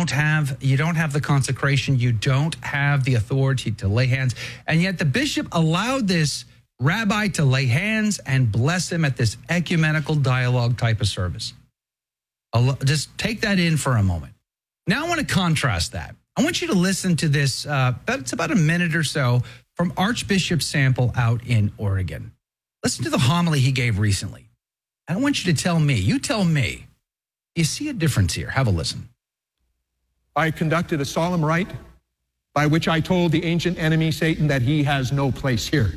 don't have the consecration. You don't have the authority to lay hands. And yet the bishop allowed this rabbi to lay hands and bless him at this ecumenical dialogue type of service. Just take that in for a moment. Now I want to contrast that. I want you to listen to this. It's about a minute or so from Archbishop Sample out in Oregon. Listen to the homily he gave recently. I want you to tell me, do you see a difference here? Have a listen. I conducted a solemn rite by which I told the ancient enemy, Satan, that he has no place here.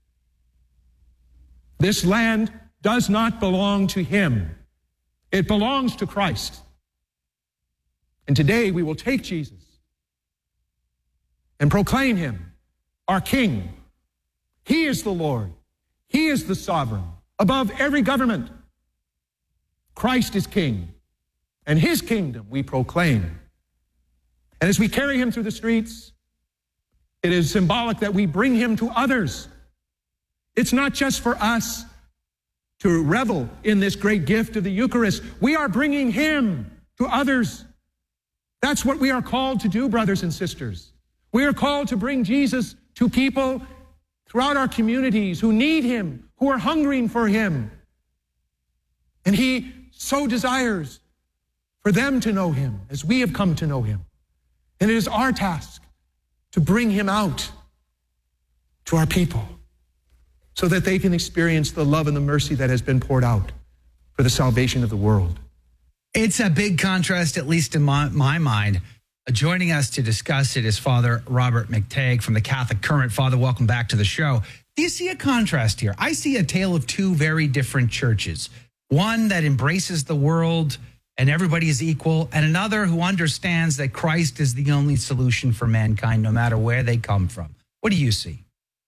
This land does not belong to him. It belongs to Christ. And today we will take Jesus and proclaim him our King. He is the Lord. He is the sovereign above every government. Christ is King, and his kingdom we proclaim. And as we carry him through the streets, it is symbolic that we bring him to others. It's not just for us to revel in this great gift of the Eucharist. We are bringing him to others. That's what we are called to do, brothers and sisters. We are called to bring Jesus to people throughout our communities who need him, who are hungering for him. And he so desires for them to know him as we have come to know him. And it is our task to bring him out to our people so that they can experience the love and the mercy that has been poured out for the salvation of the world. It's a big contrast, at least in my mind. Joining us to discuss it is Father Robert McTagg from the Catholic Current. Father, welcome back to the show. Do you see a contrast here? I see a tale of two very different churches. One that embraces the world and everybody is equal, and another who understands that Christ is the only solution for mankind, no matter where they come from. What do you see?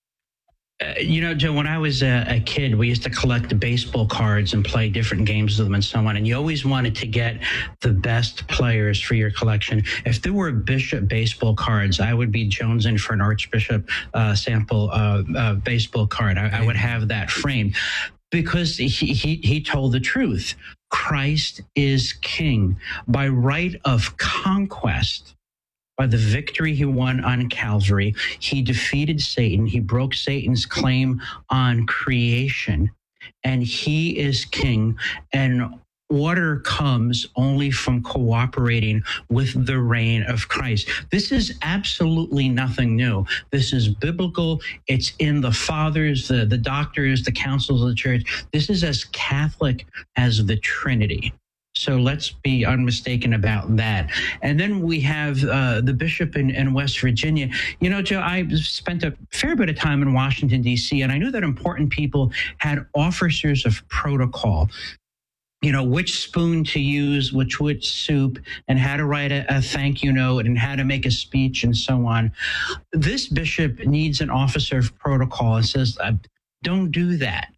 Joe, when I was a kid, we used to collect baseball cards and play different games with them and so on. And you always wanted to get the best players for your collection. If there were Bishop baseball cards, I would be jonesing for an Archbishop Sample baseball card. I would have that framed because he told the truth. Christ is King by right of conquest. By the victory he won on Calvary, he defeated Satan. He broke Satan's claim on creation, and he is King. And order comes only from cooperating with the reign of Christ. This is absolutely nothing new. This is biblical. It's in the fathers, the doctors, the councils of the church. This is as Catholic as the Trinity. So let's be unmistaken about that. And then we have the bishop in West Virginia. Joe, I spent a fair bit of time in Washington, D.C., and I knew that important people had officers of protocol. Which spoon to use, which soup, and how to write a thank you note, and how to make a speech, and so on. This bishop needs an officer of protocol and says, don't do that.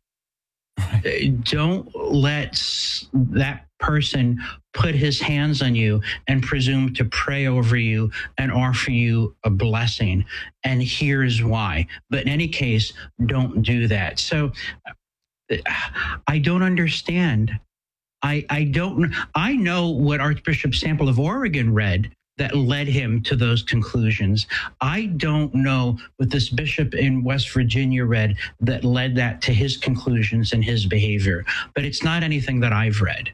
Don't let that person put his hands on you and presume to pray over you and offer you a blessing. And here's why. But in any case, don't do that. So I don't understand. I know what Archbishop Sample of Oregon read that led him to those conclusions. I don't know what this bishop in West Virginia read that led that to his conclusions and his behavior, but it's not anything that I've read.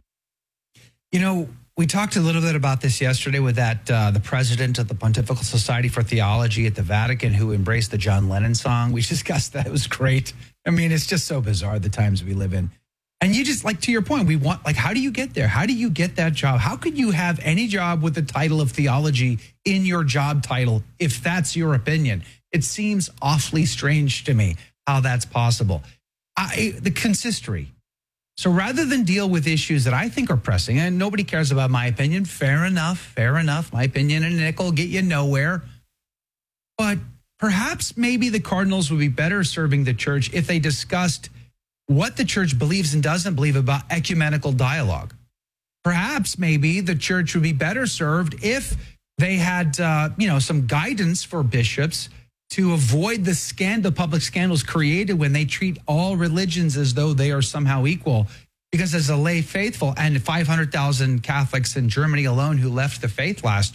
We talked a little bit about this yesterday with the president of the Pontifical Society for Theology at the Vatican who embraced the John Lennon song. We discussed that. It was great. I mean, it's just so bizarre, the times we live in. And you just, to your point, how do you get there? How do you get that job? How could you have any job with the title of theology in your job title if that's your opinion? It seems awfully strange to me how that's possible. The consistory. So rather than deal with issues that I think are pressing, and nobody cares about my opinion, fair enough. My opinion and a nickel get you nowhere. But perhaps maybe the cardinals would be better serving the church if they discussed what the church believes and doesn't believe about ecumenical dialogue. Perhaps maybe the church would be better served if they had, some guidance for bishops to avoid the public scandals created when they treat all religions as though they are somehow equal. Because as a lay faithful, and 500,000 Catholics in Germany alone who left the faith last